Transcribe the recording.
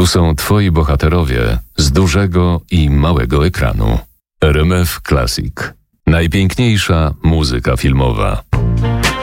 Tu są twoi bohaterowie z dużego i małego ekranu. RMF Classic. Najpiękniejsza muzyka filmowa.